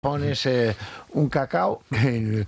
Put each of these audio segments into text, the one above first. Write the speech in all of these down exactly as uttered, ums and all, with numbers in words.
pones eh, un cacao, eh,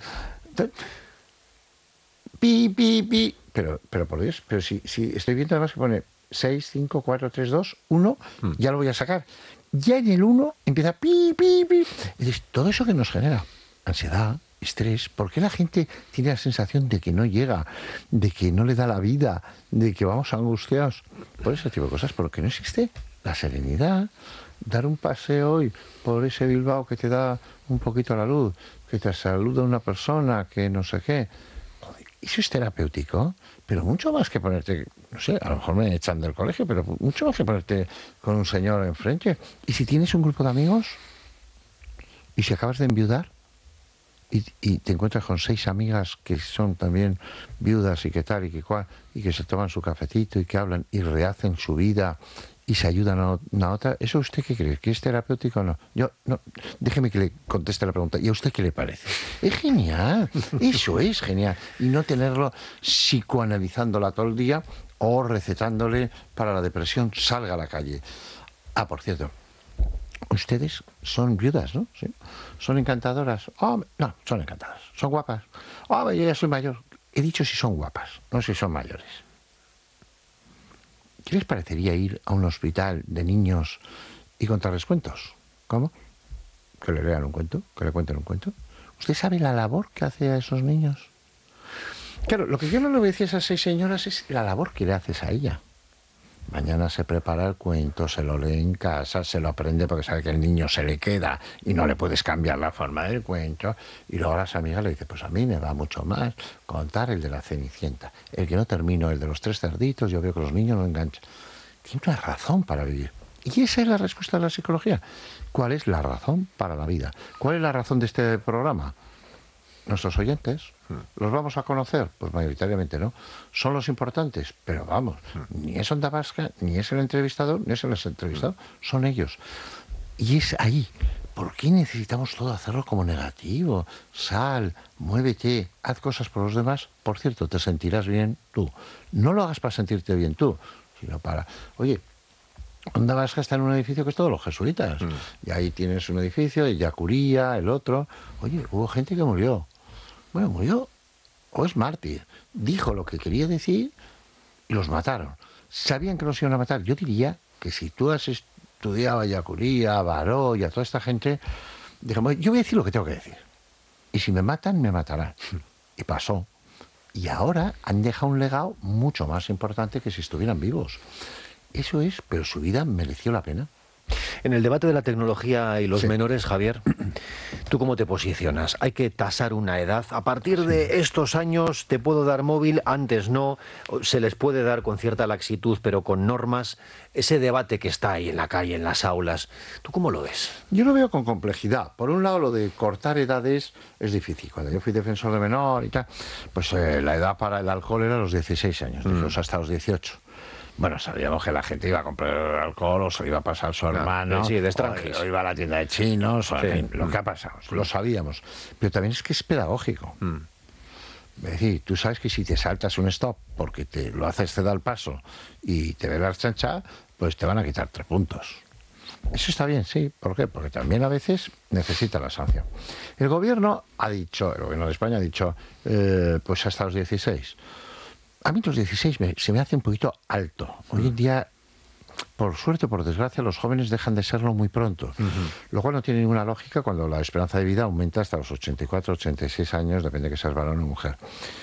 pi, pi, pi, pero, pero por Dios, pero si, si estoy viendo además que pone seis, cinco, cuatro, tres, dos, uno, hmm. ya lo voy a sacar. Ya en el uno empieza pi, pi, pi. Es todo eso que nos genera ansiedad, estrés. ¿Por qué la gente tiene la sensación de que no llega, de que no le da la vida, de que vamos angustiados? Por ese tipo de cosas, porque no existe la serenidad. Dar un paseo hoy por ese Bilbao que te da un poquito la luz, que te saluda una persona, que no sé qué. Joder, eso es terapéutico, pero mucho más que ponerte, no sé, a lo mejor me echan del colegio, pero mucho más que ponerte con un señor enfrente. Y si tienes un grupo de amigos, y si acabas de enviudar, y, y te encuentras con seis amigas que son también viudas y que tal y que cual, y que se toman su cafecito y que hablan y rehacen su vida y se ayudan a una a otra, ¿eso usted qué cree? ¿Que es terapéutico o no? Yo, no, déjeme que le conteste la pregunta. ¿Y a usted qué le parece? Es genial, eso es genial. Y no tenerlo psicoanalizándola todo el día o recetándole para la depresión, salga a la calle. Ah, por cierto, ustedes son viudas, ¿no? ¿Sí? ¿Son encantadoras? Oh, no, son encantadoras. ¿Son guapas? Oh, yo ya soy mayor. He dicho si son guapas, no si son mayores. ¿Qué les parecería ir a un hospital de niños y contarles cuentos? ¿Cómo? Que le lean un cuento, que le cuenten un cuento. ¿Usted sabe la labor que hace a esos niños? Claro, lo que yo no le voy a decir a esas seis señoras es la labor que le haces a ella. Mañana se prepara el cuento, se lo lee en casa, se lo aprende porque sabe que el niño se le queda y no le puedes cambiar la forma del cuento. Y luego a las amigas le dice, pues a mí me va mucho más contar el de la Cenicienta. El que no termino, el de los tres cerditos, yo veo que los niños no enganchan. Tiene una razón para vivir. Y esa es la respuesta de la psicología. ¿Cuál es la razón para la vida? ¿Cuál es la razón de este programa? Nuestros oyentes, ¿los vamos a conocer? Pues mayoritariamente no. ¿Son los importantes? Pero vamos, ni es Onda Vasca, ni es el entrevistador, ni es el entrevistado, son ellos. Y es ahí. ¿Por qué necesitamos todo hacerlo como negativo? Sal, muévete, haz cosas por los demás. Por cierto, te sentirás bien tú. No lo hagas para sentirte bien tú, sino para... Oye, Onda Vasca está en un edificio que es todos los jesuitas. Mm. Y ahí tienes un edificio, el Yacuría, el otro. Oye, hubo gente que murió. Bueno, murió o es mártir. Dijo lo que quería decir y los mataron. Sabían que los iban a matar. Yo diría que si tú has estudiado a Yacuría, a Baró y a toda esta gente, digamos, yo voy a decir lo que tengo que decir. Y si me matan, me matarán. Y pasó. Y ahora han dejado un legado mucho más importante que si estuvieran vivos. Eso es, pero su vida mereció la pena. En el debate de la tecnología y los sí. menores, Javier, ¿tú cómo te posicionas? ¿Hay que tasar una edad? A partir sí. de estos años te puedo dar móvil, antes no, se les puede dar con cierta laxitud, pero con normas. Ese debate que está ahí en la calle, en las aulas, ¿tú cómo lo ves? Yo lo veo con complejidad. Por un lado, lo de cortar edades es difícil. Cuando yo fui defensor de menor y tal, pues eh, la edad para el alcohol era los dieciséis años, mm. hasta los dieciocho. Bueno, sabíamos que la gente iba a comprar alcohol o se lo iba a pasar su hermano, no, sí, de extranjeros, o, o iba a la tienda de chinos, o, sí. en fin, lo que ha pasado, lo sabíamos. Pero también es que es pedagógico. Mm. Es decir, tú sabes que si te saltas un stop porque te lo haces te da el paso y te ve la chancha, pues te van a quitar tres puntos. Eso está bien, sí. ¿Por qué? Porque también a veces necesita la sanción. El gobierno ha dicho, el gobierno de España ha dicho, eh, pues hasta los dieciséis. A mí los dieciséis me, se me hace un poquito alto. Hoy en día, por suerte o por desgracia, los jóvenes dejan de serlo muy pronto. Uh-huh. Lo cual no tiene ninguna lógica cuando la esperanza de vida aumenta hasta los ochenta y cuatro, ochenta y seis años, depende de que seas varón o mujer.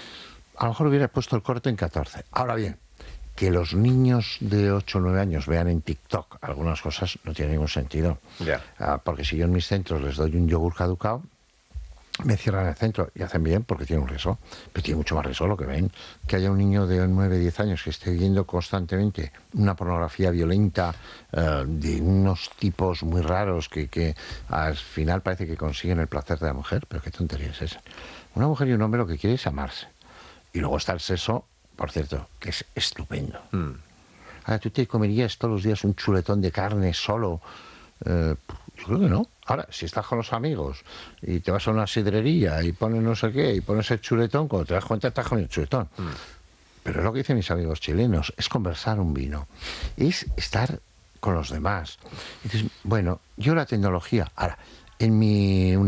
A lo mejor hubiera puesto el corte en catorce. Ahora bien, que los niños de ocho o nueve años vean en TikTok algunas cosas no tiene ningún sentido. Yeah. Uh, porque si yo en mis centros les doy un yogur caducado, me cierran el centro y hacen bien porque tiene un riesgo, pero tiene mucho más riesgo lo que ven, que haya un niño de nueve, diez años que esté viendo constantemente una pornografía violenta uh, de unos tipos muy raros que, que al final parece que consiguen el placer de la mujer, pero qué tontería es esa. Una mujer y un hombre lo que quiere es amarse. Y luego está el sexo, por cierto, que es estupendo. Mm. Ahora, ¿tú te comerías todos los días un chuletón de carne solo? Uh, yo creo que no. Ahora, si estás con los amigos y te vas a una sidrería y pones no sé qué y pones el chuletón, cuando te das cuenta estás con el chuletón. Mm. Pero es lo que dicen mis amigos chilenos, es conversar un vino, es estar con los demás. Entonces, bueno, yo la tecnología, ahora, en mi